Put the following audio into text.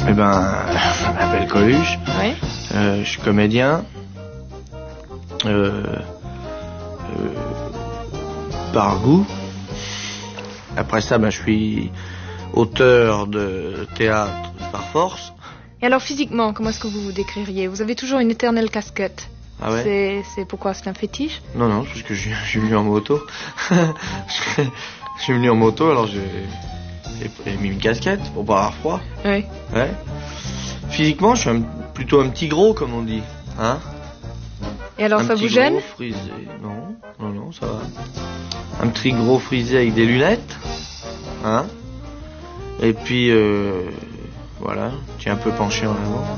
Eh ben, je m'appelle Coluche. Oui. Je suis comédien. Par goût. Après ça, je suis auteur de théâtre par force. Et alors physiquement, comment est-ce que vous vous décririez? Vous avez toujours une éternelle casquette. Ah ouais? C'est pourquoi? C'est un fétiche? Non, parce que je suis venu en moto. Je suis venu en moto, alors j'ai mis une casquette pour pas avoir froid. Oui. Ouais. Physiquement, je suis plutôt un petit gros, comme on dit. Hein? Et alors ça vous petit gêne? gros frisé. Non, ça va. Un petit gros frisé avec des lunettes. Hein? Et puis, voilà, tu es un peu penché en avant.